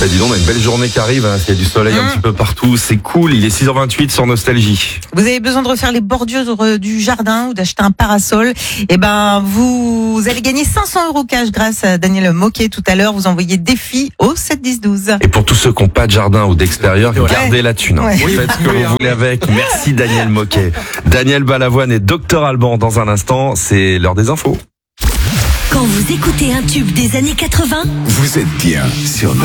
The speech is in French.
Dis donc, on a une belle journée qui arrive, hein. Il y a du soleil un petit peu partout, c'est cool. Il est 6h28 sur Nostalgie. Vous avez besoin de refaire les bordures du jardin ou d'acheter un parasol, vous allez gagner 500 € cash grâce à Daniel Moquet tout à l'heure. Vous envoyez défi au 7-10-12. Et pour tous ceux qui n'ont pas de jardin ou d'extérieur, gardez la thune. Ouais. Faites ce que vous voulez avec. Merci Daniel Moquet. Daniel Balavoine et Dr Alban dans un instant. C'est l'heure des infos. Quand vous écoutez un tube des années 80, Vous êtes bien sur